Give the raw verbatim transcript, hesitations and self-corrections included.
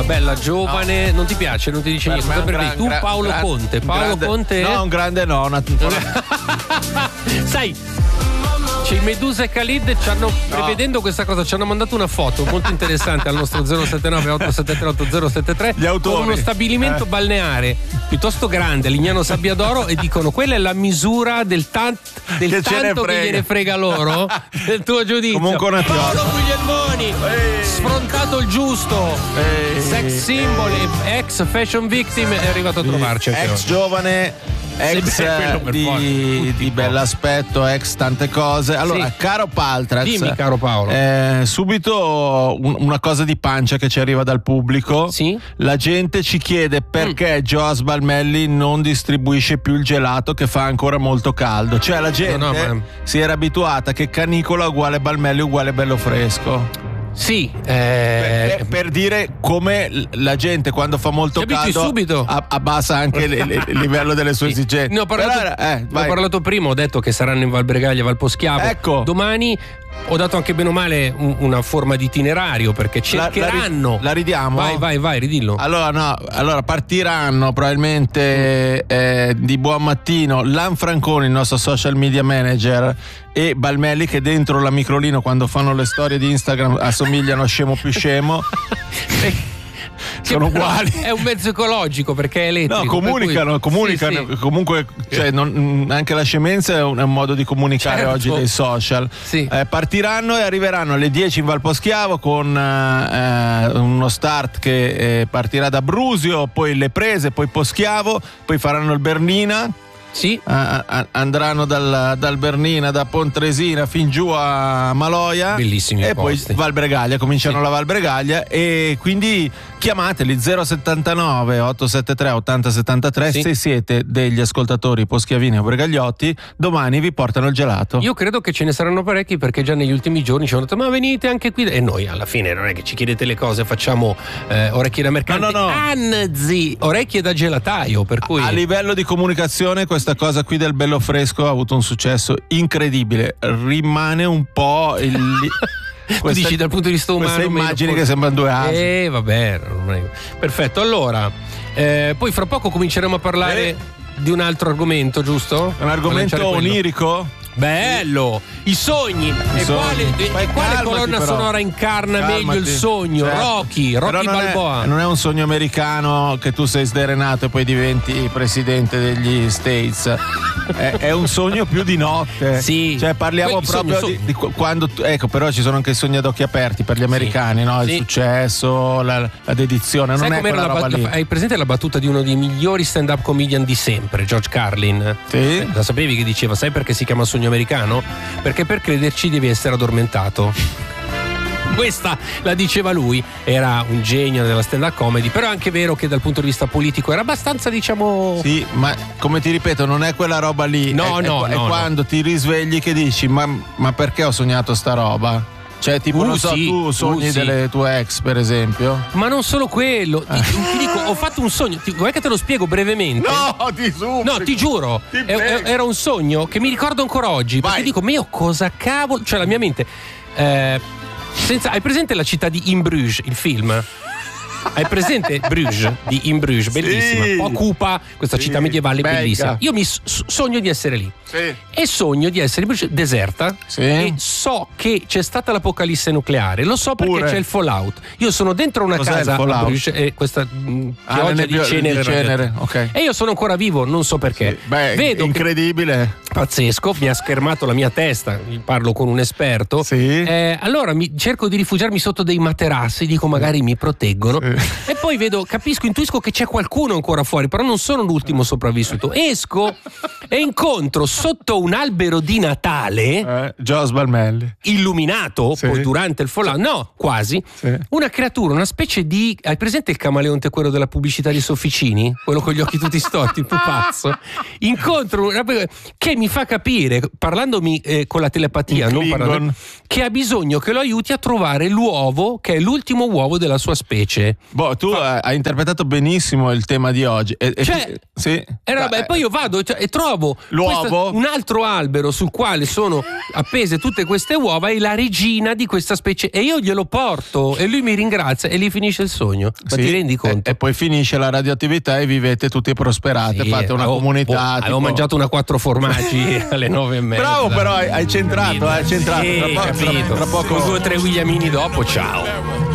Bella, giovane, no. Non ti piace, non ti dice niente. Per Gran, tu gran, Paolo gran, Conte, Paolo grande, Conte. No, un grande no. Una... Sai, c'è i Medusa e Khalid ci hanno, no. prevedendo questa cosa, ci hanno mandato una foto molto interessante al nostro zero sette nove otto sette tre otto zero sette tre Gli autori. Con uno stabilimento eh. balneare piuttosto grande, Lignano Sabbiadoro, e dicono quella è la misura del, tan- del che tanto che gliene frega loro del tuo giudizio. Comunque una Paolo Guglielmoni, Ehi. sfrontato il giusto, Ehi. sex symbol, ex fashion victim, è arrivato a trovarci. Ex giovane, ex di, di bell'aspetto, ex tante cose. Allora, sì. Caro Paltrax, dimmi, caro Paolo, eh, subito un, una cosa di pancia che ci arriva dal pubblico. Sì? La gente ci chiede perché mm. Joas Balmelli non distribuisce più il gelato che fa ancora molto caldo. Cioè la gente no, no, ma... si era abituata che Canicola uguale Balmelli uguale bello fresco. Sì, eh... per, per dire come la gente quando fa molto caldo subito. abbassa anche il, il livello delle sue sì. esigenze. Ne ho parlato, Però, eh, ho parlato prima, ho detto che saranno in Val Bregaglia, Val Poschiavo. Ecco. Domani ho dato anche bene o male un, una forma di itinerario, perché cercheranno. La, la, la ridiamo? Vai, vai, vai, ridillo. Allora, no, allora partiranno probabilmente eh, di buon mattino Lanfranconi, il nostro social media manager, e Balmelli, che dentro la microlino quando fanno le storie di Instagram assomigliano a scemo più scemo. Sono uguali. È un mezzo ecologico perché è elettrico. No, comunicano, cui... comunicano. Sì, sì. Comunque, cioè, non, anche la scemenza è un, è un modo di comunicare, certo, oggi dei social. Sì. Eh, partiranno e arriveranno alle dieci in Val Poschiavo con eh, uno start che eh, partirà da Brusio, poi Le Prese, poi Poschiavo, poi faranno il Bernina. Sì. A, a, andranno dal, dal Bernina, da Pontresina fin giù a Maloia. Bellissimi e posti. Poi Val Bregaglia, cominciano sì. la Val Bregaglia, e quindi chiamateli zero settantanove otto sette tre ottanta settantatré sì. se siete degli ascoltatori poschiavini o bregagliotti. Domani vi portano il gelato. Io credo che ce ne saranno parecchi, perché già negli ultimi giorni ci hanno detto ma venite anche qui, e noi alla fine non è che ci chiedete le cose, facciamo eh, orecchie da mercante, no, no, no. anzi orecchie da gelataio, per cui a, a livello di comunicazione questa cosa qui del bello fresco ha avuto un successo incredibile. Rimane un po' il questa, dici dal punto di vista umano, queste immagini che sembrano due asi. Eh vabbè, non è... perfetto. Allora eh, poi fra poco cominceremo a parlare eh. di un altro argomento, giusto? Un argomento onirico? Bello, i sogni. I e sogni. quale, e quale colonna però. sonora incarna calmati. meglio il sogno? Certo. Rocky, Rocky non Balboa. È, non è un sogno americano che tu sei sdrenato e poi diventi presidente degli States. è, è un sogno più di notte. Sì. Cioè parliamo Poi, proprio sogno, di, di quando tu, ecco, però ci sono anche i sogni ad occhi aperti per gli americani, sì. no? Il sì. successo, la, la dedizione. Sai non è quella la roba bat- lì. Hai presente la battuta di uno dei migliori stand-up comedian di sempre, George Carlin? Sì. La sapevi che diceva, sai perché si chiama sogno americano? Perché per crederci devi essere addormentato. Questa la diceva lui, era un genio della stand-up comedy, però è anche vero che dal punto di vista politico era abbastanza, diciamo... Sì, ma come ti ripeto, non è quella roba lì. No, è, no, è, no. È quando no. ti risvegli che dici, ma, ma perché ho sognato sta roba? Cioè, tipo, uh, non so, sì, tu sogni uh, sì. delle tue ex, per esempio? Ma non solo quello. Ti, ti dico, ho fatto un sogno. Ti, vuoi che te lo spiego brevemente? No, ti supplico. No, ti giuro. Ti è, era un sogno che mi ricordo ancora oggi. Vai. Perché dico, ma io cosa cavolo. Cioè, la mia mente. Eh, senza, hai presente la città di In Bruges, il film? Hai presente Bruges di In Bruges? Bellissima, sì. un po' cupa, questa sì. città medievale Belga. bellissima. Io mi so- sogno di essere lì. Sì. E sogno di essere in Bruges, deserta. Sì. E so che c'è stata l'apocalisse nucleare. Lo so perché Pure. c'è il fallout. Io sono dentro una Cos'è casa il fallout? a Bruges e questa mh, Ah, pioggia di bio- cenere. di cenere. Okay. E io sono ancora vivo, non so perché. Sì. Beh, Vedo incredibile. Che, pazzesco, mi ha schermato la mia testa. Parlo con un esperto. Sì. Eh, allora mi, cerco di rifugiarmi sotto dei materassi, dico magari mi proteggono. Sì. E poi vedo, capisco, intuisco che c'è qualcuno ancora fuori, però non sono l'ultimo sopravvissuto. Esco e incontro sotto un albero di Natale eh, Joas Balmelli illuminato, sì. poi durante il fallout, no, quasi, sì. una creatura, una specie di, hai presente il camaleonte, quello della pubblicità di Sofficini? Quello con gli occhi tutti storti, il pupazzo? Incontro una, che mi fa capire, parlandomi eh, con la telepatia, non parlando, che ha bisogno che lo aiuti a trovare l'uovo, che è l'ultimo uovo della sua specie. Boh, tu Fa... hai interpretato benissimo il tema di oggi. E, cioè, e, sì. E vabbè, poi io vado cioè, e trovo l'uovo, questa, un altro albero sul quale sono appese tutte queste uova e la regina di questa specie, e io glielo porto e lui mi ringrazia e lì finisce il sogno. Ma sì, ti rendi conto? E, e poi finisce la radioattività e vivete tutti prosperate, sì, fate una avevo, comunità. Oh, tipo... Avevo mangiato una quattro formaggi alle nove e mezza. Bravo, però hai, hai centrato, hai centrato. Sì, tra, po- capito. tra, tra poco con due o tre gugliamini dopo, ciao.